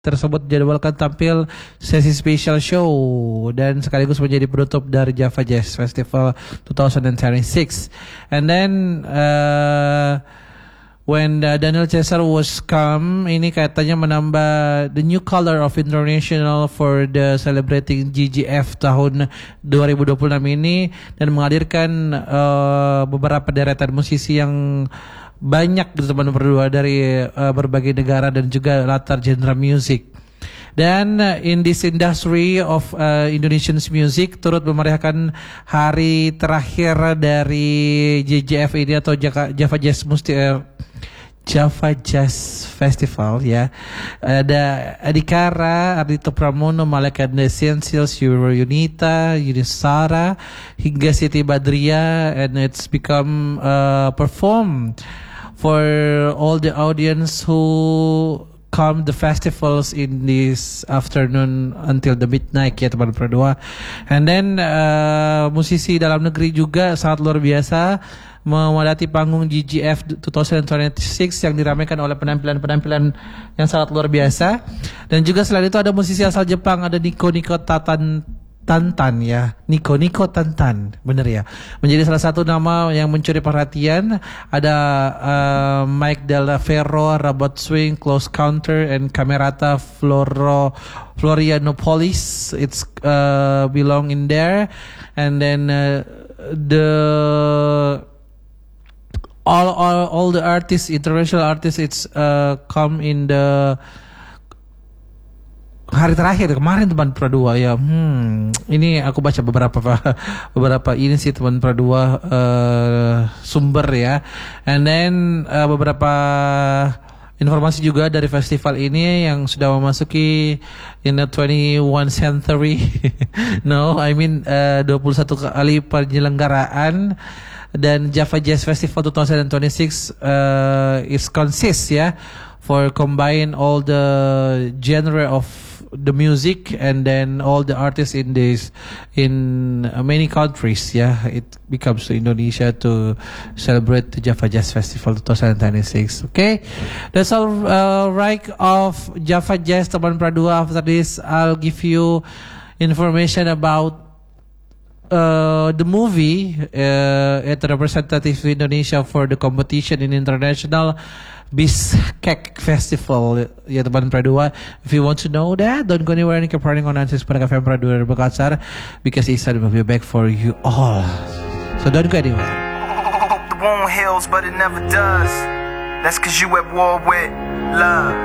tersebut dijadwalkan tampil sesi special show dan sekaligus menjadi penutup dari Java Jazz Festival 2026. And then when Daniel Caesar was come, ini katanya menambah the new color of international for the celebrating GGF tahun 2026 ini dan menghadirkan beberapa deretan musisi yang banyak teman berdua dari berbagai negara dan juga latar genre music. Dan in this industry of Indonesian music turut memeriahkan hari terakhir dari JJF ini atau Java Jazz Festival ya. Ada Adhikara, Ardhito Pramono, Malaka Essentials, Euro Unita, Unisara hingga Siti Badriah, and it's become performed for all the audience who come the festivals in this afternoon until the midnight ya teman berdua. And then musisi dalam negeri juga sangat luar biasa memadati panggung GGF 2026 yang diramaikan oleh penampilan-penampilan yang sangat luar biasa. Dan juga selain itu ada musisi asal Jepang, ada Nico Tantan ya, Nico Tantan, bener ya, menjadi salah satu nama yang mencuri perhatian. Ada Mike Della Ferro, Robot Swing, Close Counter, and Camerata Florianopolis. It's belong in there, and then all the artists, international artists, it's come in the hari terakhir kemarin teman Pradua ya. Ini aku baca beberapa ini sih teman Pradua sumber ya. And then beberapa informasi juga dari festival ini yang sudah memasuki in the 21 century. No, I mean 21 kali penyelenggaraan. Dan Java Jazz Festival 2026 is consists ya for combine all the genre of the music and then all the artists in many countries. Yeah, it becomes to Indonesia to celebrate the Java Jazz Festival 2026. Okay, that's all right of Java Jazz teman Pradua. After this, I'll give you information about the movie at representative Indonesia for the competition in international Bishkek Festival ya teman Pradua. If you want to know that, don't go anywhere and keep running on Answers pada FM Pradua Bekasar, because Isan will be back for you all. So don't go anywhere. The wound heals but it never does. That's cause you at war with love.